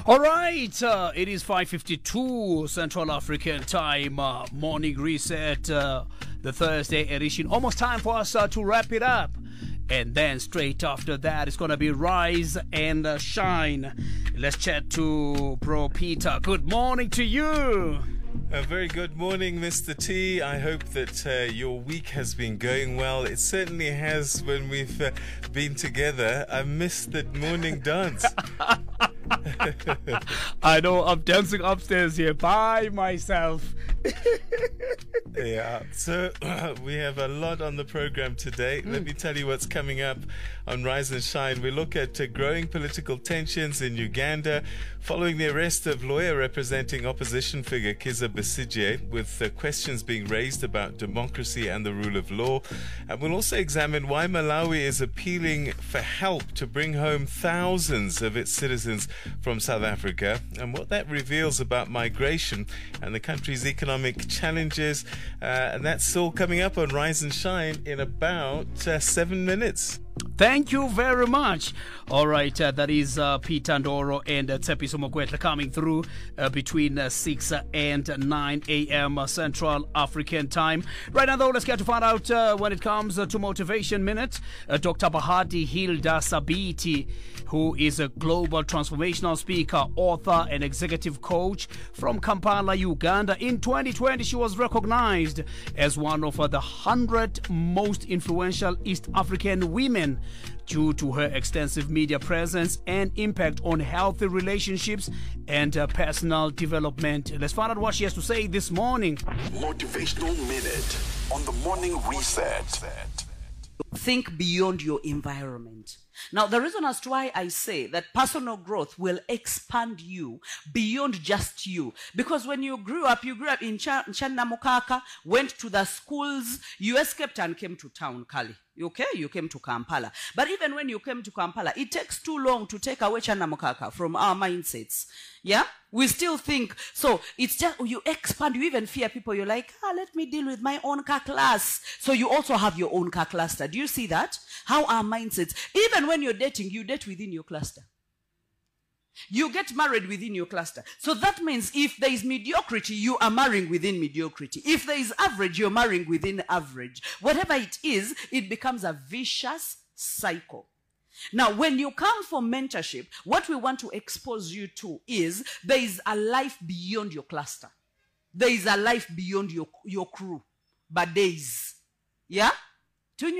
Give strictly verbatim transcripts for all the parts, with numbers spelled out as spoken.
All right, uh, it is five fifty-two Central African Time, uh, morning reset, uh, the Thursday edition. Almost time for us uh, to wrap it up. And then straight after that, it's going to be Rise and uh, Shine. Let's chat to Bro Peter. Good morning to you. A very good morning, Mister T. I hope that uh, your week has been going well. It certainly has when we've uh, been together. I missed the morning dance. I know, I'm dancing upstairs here by myself. Yeah, so uh, we have a lot on the program today. Mm. Let me tell you what's coming up on Rise and Shine. We look at uh, growing political tensions in Uganda following the arrest of lawyer representing opposition figure Kizza Besigye, with uh, questions being raised about democracy and the rule of law. And we'll also examine why Malawi is appealing for help to bring home thousands of its citizens from South Africa, and what that reveals about migration and the country's economic challenges. Uh, and that's all coming up on Rise and Shine in about uh, seven minutes. Thank you very much. All right, uh, that is uh, Peter Ndoro and uh, Tsepiso Mokwetla coming through uh, between uh, six and nine a.m. Central African Time. Right now, though, let's get to find out uh, when it comes uh, to Motivation Minute. Uh, Doctor Bahati Hilda Sabiti, who is a global transformational speaker, author, and executive coach from Kampala, Uganda. In twenty twenty, she was recognized as one of uh, the one hundred most influential East African women due to her extensive media presence and impact on healthy relationships and uh, personal development. Let's find out what she has to say this morning. Motivational Minute on the Morning Reset. Think beyond your environment. Now, the reason as to why I say that personal growth will expand you beyond just you. Because when you grew up, you grew up in Ch- Chanamukaka, went to the schools, you escaped and came to town, Kali. Okay, you came to Kampala. But even when you came to Kampala, it takes too long to take away Chanamukaka from our mindsets. Yeah? We still think, so it's just, you expand, you even fear people. You're like, ah, let me deal with my own car class. So you also have your own car cluster. Do you see that? How our mindsets, even when you're dating, you date within your cluster. You get married within your cluster. So that means if there is mediocrity, you are marrying within mediocrity. If there is average, you're marrying within average. Whatever it is, it becomes a vicious cycle. Now, when you come for mentorship, what we want to expose you to is there is a life beyond your cluster. There is a life beyond your, your crew. But days. Yeah? And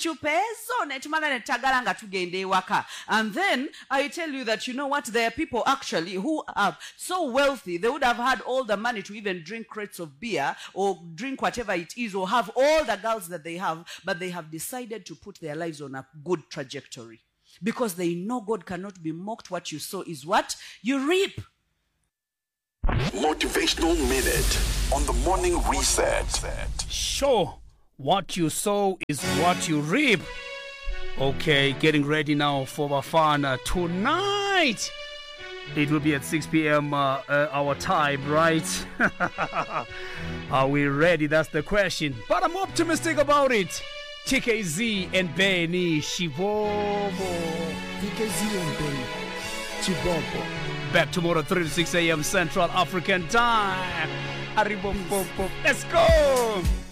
then I tell you that, you know what, there are people actually who are so wealthy, they would have had all the money to even drink crates of beer or drink whatever it is or have all the girls that they have, but they have decided to put their lives on a good trajectory because they know God cannot be mocked. What you sow is what you reap. Motivational Minute on the Morning Reset. Sure. What you sow is what you reap. Okay, getting ready now for Bafana tonight. It will be at six p.m. Uh, uh, our time, right? Are we ready? That's the question. But I'm optimistic about it. T K Z and Benny Shibobo. T K Z and Benny Shibobo. Back tomorrow, three to six a.m. Central African Time. Let's go.